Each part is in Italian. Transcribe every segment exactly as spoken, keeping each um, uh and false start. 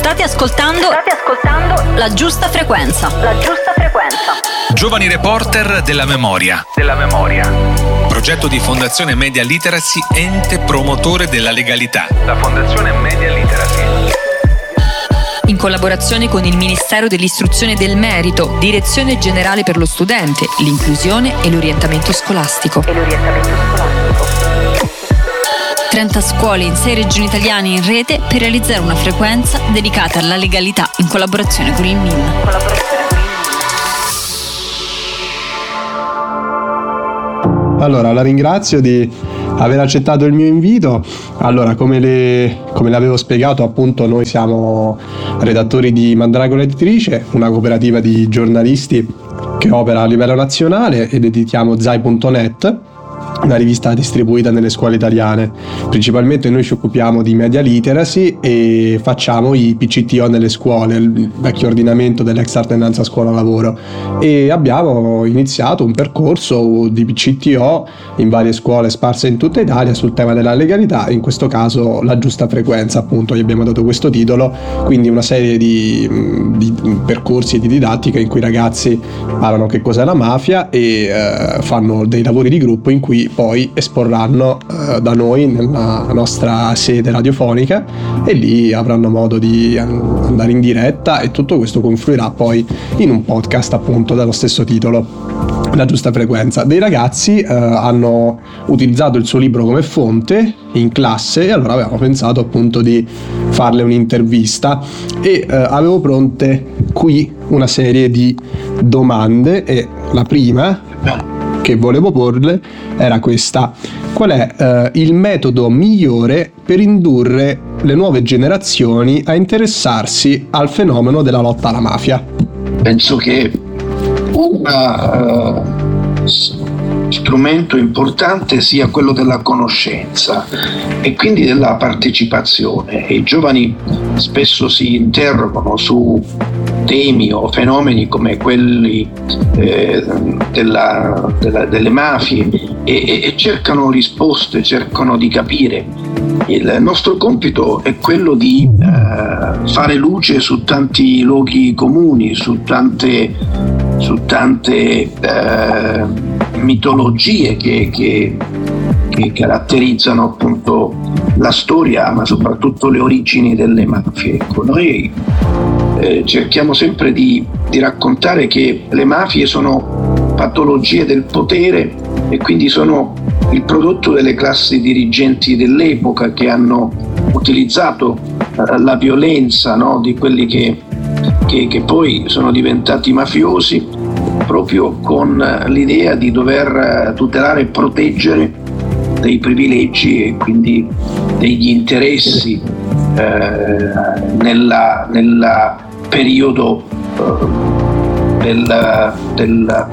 State ascoltando, state ascoltando La Giusta Frequenza. La Giusta Frequenza. Giovani reporter della memoria. Della memoria. Progetto di Fondazione Media Literacy, ente promotore della legalità. La Fondazione Media Literacy. In collaborazione con il Ministero dell'Istruzione e del Merito, Direzione Generale per lo Studente, l'Inclusione e l'Orientamento Scolastico. E l'orientamento scolastico. trenta scuole in sei regioni italiane in rete per realizzare una frequenza dedicata alla legalità in collaborazione con il M I N. Allora, la ringrazio di aver accettato il mio invito. Allora, come le, come le avevo spiegato, appunto, noi siamo redattori di Mandragora Editrice, una cooperativa di giornalisti che opera a livello nazionale, ed editiamo Zai punto net, una rivista distribuita nelle scuole italiane. Principalmente noi ci occupiamo di media literacy e facciamo i P C T O nelle scuole, il vecchio ordinamento dell'ex alternanza scuola-lavoro, e abbiamo iniziato un percorso di P C T O in varie scuole sparse in tutta Italia sul tema della legalità, in questo caso La Giusta Frequenza, appunto, gli abbiamo dato questo titolo, quindi una serie di, di percorsi e di didattica in cui i ragazzi parlano che cos'è la mafia e eh, fanno dei lavori di gruppo in cui poi esporranno eh, da noi nella nostra sede radiofonica, e lì avranno modo di andare in diretta, e tutto questo confluirà poi in un podcast, appunto, dallo stesso titolo, La Giusta Frequenza. Dei ragazzi eh, hanno utilizzato il suo libro come fonte in classe, e allora avevamo pensato, appunto, di farle un'intervista, e eh, avevo pronte qui una serie di domande, e la prima che volevo porle era questa: qual è eh, il metodo migliore per indurre le nuove generazioni a interessarsi al fenomeno della lotta alla mafia? Penso che un uh, strumento importante sia quello della conoscenza e quindi della partecipazione. I giovani spesso si interrogano su temi o fenomeni come quelli eh, della, della, delle mafie e, e cercano risposte, cercano di capire. Il nostro compito è quello di eh, fare luce su tanti luoghi comuni, su tante, su tante eh, mitologie che, che, che caratterizzano, appunto, la storia, ma soprattutto le origini delle mafie. Ecco, noi Eh, cerchiamo sempre di, di raccontare che le mafie sono patologie del potere e quindi sono il prodotto delle classi dirigenti dell'epoca, che hanno utilizzato eh, la violenza, no, di quelli che, che, che poi sono diventati mafiosi, proprio con l'idea di dover tutelare e proteggere dei privilegi e quindi degli interessi eh, nella, nella periodo uh, del, del,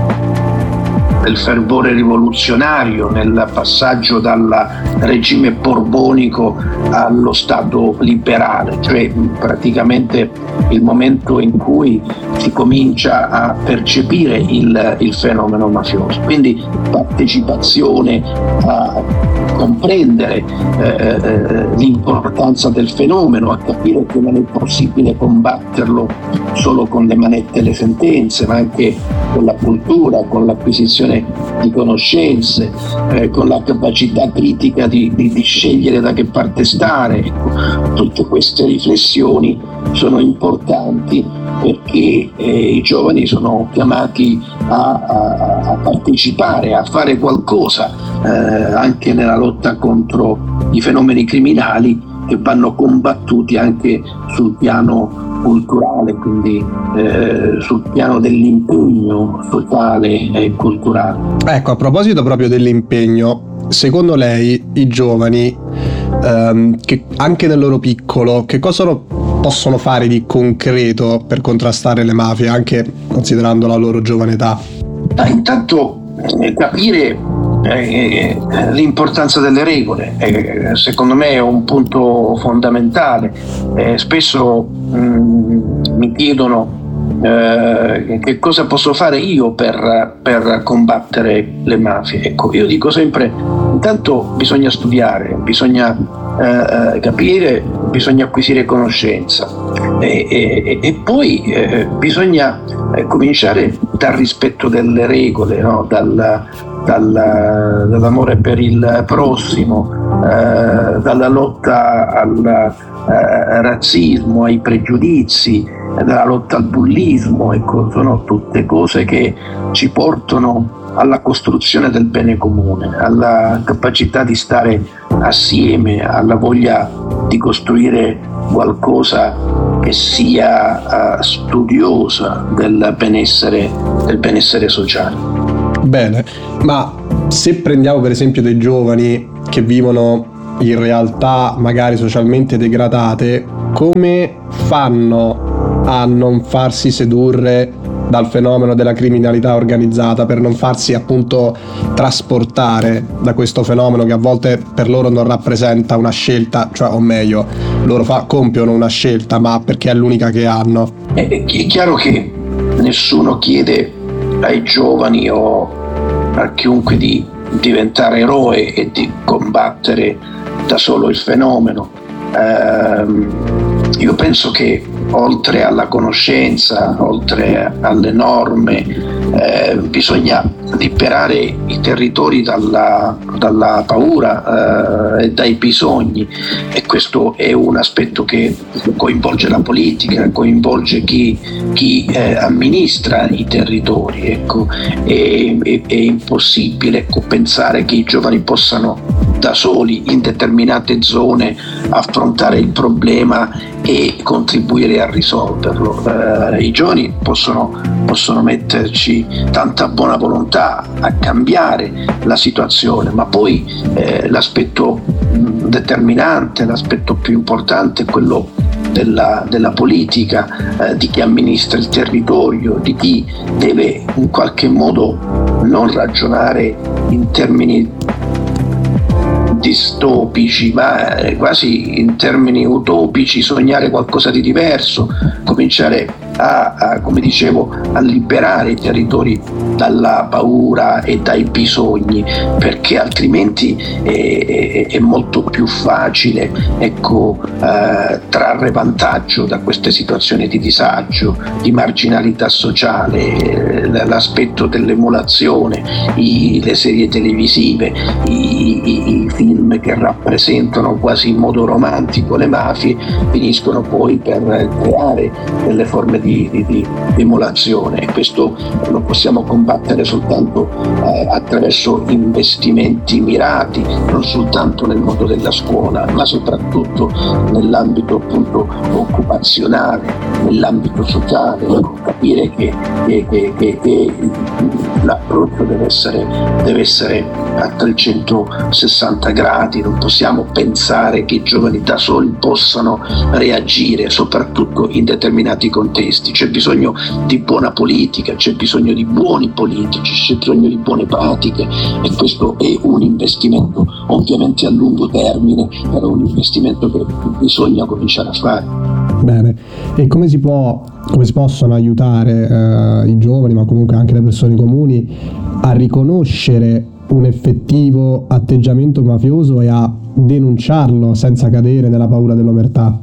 del fervore rivoluzionario, nel passaggio dal regime borbonico allo Stato liberale, cioè praticamente il momento in cui si comincia a percepire il, il fenomeno mafioso. Quindi partecipazione, a comprendere eh, l'importanza del fenomeno, a capire che non è possibile combatterlo solo con le manette e le sentenze, ma anche con la cultura, con l'acquisizione di conoscenze, eh, con la capacità critica di, di, di scegliere da che parte stare. Tutte queste riflessioni sono importanti perché eh, i giovani sono chiamati a, a, a partecipare, a fare qualcosa eh, anche nella lotta contro i fenomeni criminali, che vanno combattuti anche sul piano culturale, quindi eh, sul piano dell'impegno sociale e culturale. Ecco, a proposito proprio dell'impegno, secondo lei i giovani, ehm, che anche nel loro piccolo, che cosa possono fare di concreto per contrastare le mafie, anche considerando la loro giovane età? Ah, intanto eh, capire eh, l'importanza delle regole, eh, secondo me è un punto fondamentale. Eh, spesso mh, mi chiedono eh, che cosa posso fare io per, per combattere le mafie. Ecco, io dico sempre: intanto bisogna studiare, bisogna eh, capire, bisogna acquisire conoscenza. E, e, e poi eh, bisogna eh, cominciare dal rispetto delle regole, no? dal, dal, dall'amore per il prossimo, eh, dalla lotta al eh, razzismo, ai pregiudizi, dalla lotta al bullismo. Ecco, sono tutte cose che ci portano alla costruzione del bene comune, alla capacità di stare assieme, alla voglia di costruire qualcosa che sia uh, studiosa del benessere, del benessere sociale. Bene, ma se prendiamo per esempio dei giovani che vivono in realtà magari socialmente degradate, come fanno a non farsi sedurre dal fenomeno della criminalità organizzata, per non farsi appunto trasportare da questo fenomeno che a volte per loro non rappresenta una scelta, cioè o meglio, loro fa, compiono una scelta ma perché è l'unica che hanno? È chiaro che nessuno chiede ai giovani o a chiunque di diventare eroe e di combattere da solo il fenomeno. Ehm, io penso che oltre alla conoscenza, oltre alle norme, eh, bisogna liberare i territori dalla, dalla paura eh, e dai bisogni, e questo è un aspetto che coinvolge la politica, coinvolge chi, chi eh, amministra i territori. Ecco. È, è, è impossibile ecco, pensare che i giovani possano da soli in determinate zone affrontare il problema e contribuire a risolverlo. Eh, I giovani possono, possono metterci tanta buona volontà a cambiare la situazione, ma poi eh, l'aspetto mh, determinante, l'aspetto più importante è quello della, della politica, eh, di chi amministra il territorio, di chi deve in qualche modo non ragionare in termini distopici, ma quasi in termini utopici, sognare qualcosa di diverso, cominciare a, a come dicevo, a liberare i territori dalla paura e dai bisogni, perché altrimenti è, è, è molto più facile ecco, eh, trarre vantaggio da queste situazioni di disagio, di marginalità sociale, eh, l'aspetto dell'emulazione, i, le serie televisive, i, i, i film che rappresentano quasi in modo romantico le mafie, finiscono poi per creare delle forme di, di, di emulazione, e questo lo possiamo combattere soltanto eh, attraverso investimenti mirati, non soltanto nel mondo della scuola, ma soprattutto nell'ambito appunto occupazionale, nell'ambito sociale, capire che, che, che, che, che l'approccio deve essere, deve essere a trecentosessanta gradi, non possiamo pensare che i giovani da soli possano reagire, soprattutto in determinati contesti. C'è bisogno di buona politica, c'è bisogno di buoni politici, c'è bisogno di buone pratiche, e questo è un investimento ovviamente a lungo termine, però un investimento che bisogna cominciare a fare. Bene, e come si può, come si possono aiutare eh, i giovani, ma comunque anche le persone comuni, a riconoscere un effettivo atteggiamento mafioso e a denunciarlo senza cadere nella paura dell'omertà?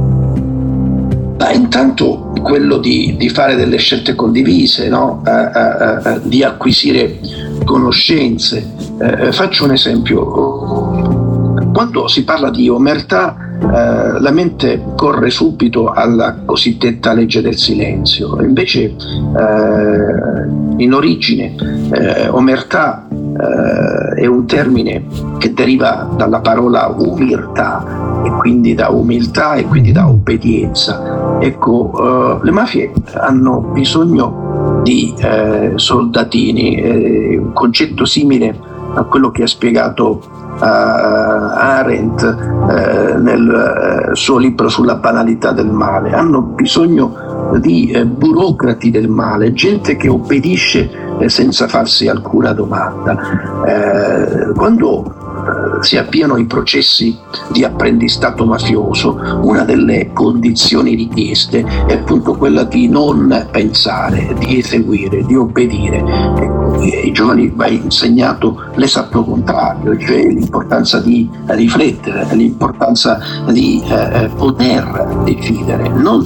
Ma intanto quello di, di fare delle scelte condivise, no? eh, eh, eh, di acquisire conoscenze. Eh, faccio un esempio. Quando si parla di omertà, eh, la mente corre subito alla cosiddetta legge del silenzio. Invece eh, in origine eh, omertà eh, è un termine che deriva dalla parola umiltà, e quindi da umiltà e quindi da obbedienza. Ecco, eh, le mafie hanno bisogno di eh, soldatini, eh, un concetto simile a quello che ha spiegato Uh, Arendt uh, nel uh, suo libro sulla banalità del male. Hanno bisogno di uh, burocrati del male, gente che obbedisce uh, senza farsi alcuna domanda. Uh, quando uh, si avviano i processi di apprendistato mafioso, una delle condizioni richieste è appunto quella di non pensare, di eseguire, di obbedire. Ecco, ai giovani va insegnato l'esatto contrario, cioè l'importanza di riflettere, l'importanza di eh, poter decidere, non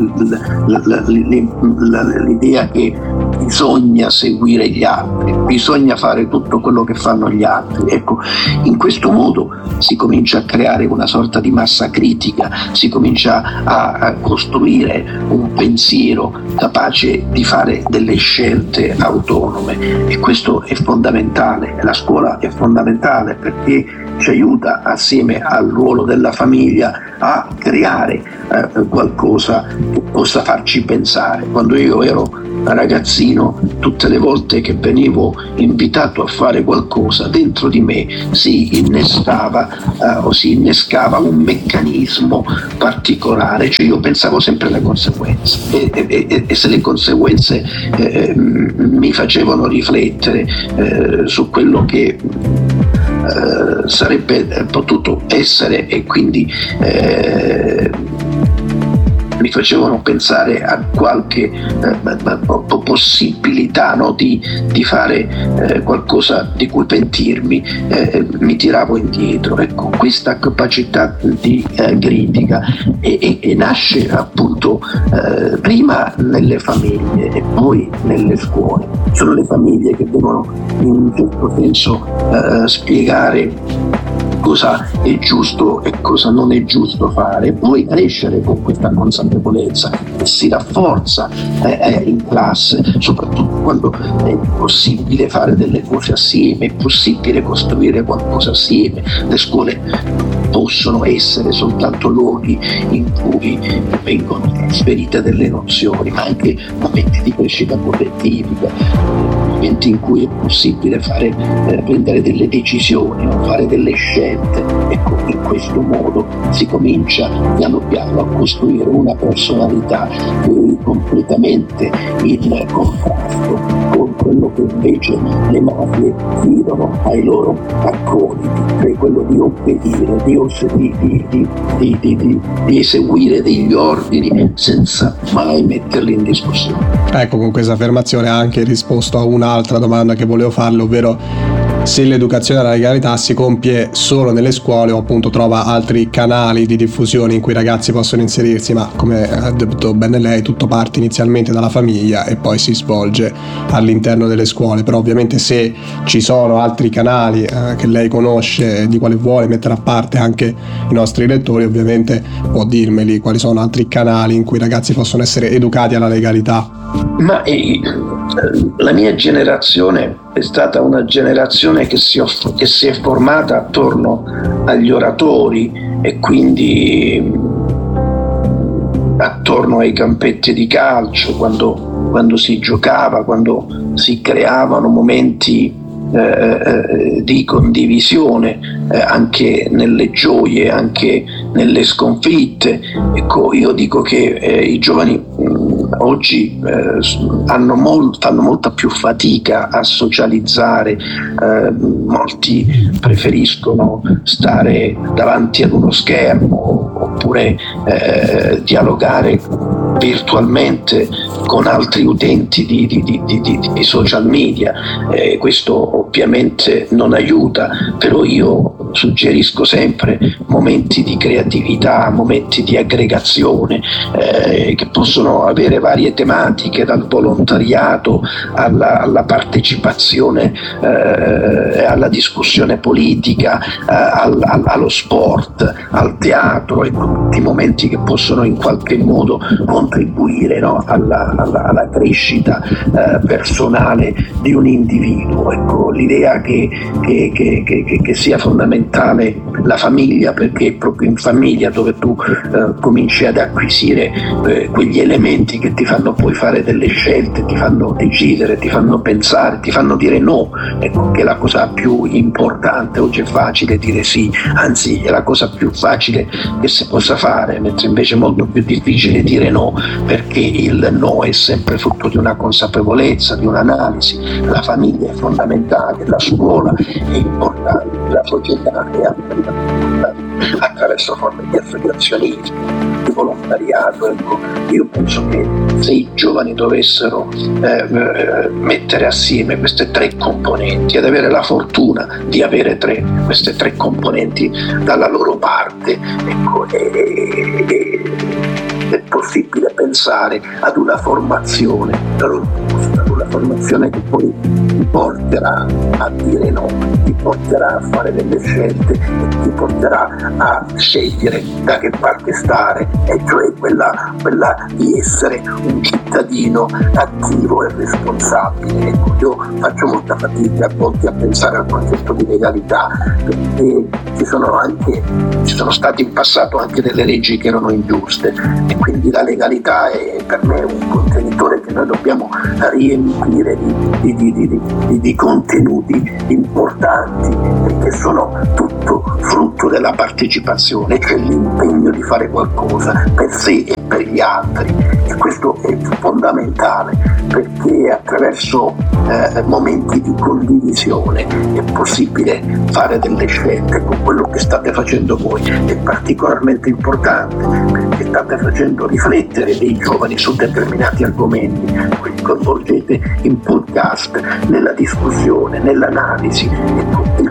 l'idea che bisogna seguire gli altri, bisogna fare tutto quello che fanno gli altri. Ecco, in questo modo si comincia a creare una sorta di massa critica, si comincia a, a costruire un pensiero capace di fare delle scelte autonome, e questo è fondamentale. La scuola è fondamentale perché ci aiuta, assieme al ruolo della famiglia, a creare eh, qualcosa che possa farci pensare. Quando io ero ragazzino, tutte le volte che venivo invitato a fare qualcosa, dentro di me si innestava eh, o si innescava un meccanismo particolare, cioè io pensavo sempre alle conseguenze e, e, e se le conseguenze eh, mi facevano riflettere eh, su quello che eh, sarebbe potuto essere, e quindi eh, mi facevano pensare a qualche eh, possibilità, no, di, di fare eh, qualcosa di cui pentirmi, eh, mi tiravo indietro. Ecco, questa capacità di eh, critica e, e, e nasce appunto eh, prima nelle famiglie e poi nelle scuole. Sono le famiglie che devono in un certo senso eh, spiegare cosa è giusto e cosa non è giusto fare, poi crescere con questa consapevolezza che si rafforza eh, in classe, soprattutto quando è possibile fare delle cose assieme, è possibile costruire qualcosa assieme. Le scuole possono essere soltanto luoghi in cui vengono trasferite delle nozioni, ma anche momenti di crescita collettiva, momenti in cui è possibile fare, eh, prendere delle decisioni, fare delle scelte. Ecco, in questo modo si comincia piano piano a costruire una personalità che è completamente in contrasto con quello che invece le mafie chiedono ai loro accoliti, cioè quello di obbedire, di, di, di, di, di, di, di eseguire degli ordini senza mai metterli in discussione. Ecco, con questa affermazione ha anche risposto a un'altra domanda che volevo farle, ovvero se l'educazione alla legalità si compie solo nelle scuole o appunto trova altri canali di diffusione in cui i ragazzi possono inserirsi, ma come ha detto bene lei, tutto parte inizialmente dalla famiglia e poi si svolge all'interno delle scuole. Però ovviamente se ci sono altri canali eh, che lei conosce, di quali vuole mettere a parte anche i nostri lettori, ovviamente può dirmeli quali sono altri canali in cui i ragazzi possono essere educati alla legalità. Ma eh, la mia generazione è stata una generazione che si, off- che si è formata attorno agli oratori e quindi attorno ai campetti di calcio, quando, quando si giocava, quando si creavano momenti eh, di condivisione eh, anche nelle gioie, anche nelle sconfitte. Ecco, io dico che eh, i giovani mh, oggi eh, hanno mol- fanno molta più fatica a socializzare, eh, molti preferiscono stare davanti ad uno schermo oppure eh, dialogare virtualmente con altri utenti di, di, di, di, di social media. Eh, questo ovviamente non aiuta, però io suggerisco sempre momenti di creatività, momenti di aggregazione eh, che possono avere varie tematiche, dal volontariato alla, alla partecipazione, eh, alla discussione politica, eh, al, al, allo sport, al teatro, ecco, tutti momenti che possono in qualche modo contribuire, no, alla, alla, alla crescita eh, personale di un individuo. Ecco, l'idea che, che, che, che, che sia fondamentale la famiglia, perché è proprio in famiglia dove tu eh, cominci ad acquisire eh, quegli elementi che ti fanno poi fare delle scelte, ti fanno decidere, ti fanno pensare, ti fanno dire no. Ecco, che è la cosa più importante. Oggi è facile dire sì, anzi è la cosa più facile che si possa fare, mentre invece è molto più difficile dire no, perché il no è sempre frutto di una consapevolezza, di un'analisi. La famiglia è fondamentale, la scuola è importante, la società è importante. attraverso forme di associazionismo, di volontariato. Ecco, io penso che se i giovani dovessero eh, mettere assieme queste tre componenti ed avere la fortuna di avere tre, queste tre componenti dalla loro parte, ecco, è, è, è possibile pensare ad una formazione robusta, ad una formazione che poi ti porterà a dire no, ti porterà a fare delle scelte e ti porterà a scegliere da che parte stare, e cioè quella, quella di essere un cittadino attivo e responsabile. Ecco, io faccio molta fatica a volte a pensare al concetto di legalità, perché ci sono anche ci sono state in passato anche delle leggi che erano ingiuste, e quindi la legalità è per me un contenitore che noi dobbiamo riempire di, di, di, di, di, di contenuti importanti, perché sono tutto frutto della partecipazione, cioè l'impegno di fare qualcosa per sé e per gli altri, e questo è fondamentale, perché attraverso eh, momenti di condivisione è possibile fare delle scelte. Con quello che state facendo voi è particolarmente importante, perché state facendo riflettere dei giovani su determinati argomenti, quindi coinvolgete in podcast, nella discussione, nell'analisi. Ecco, il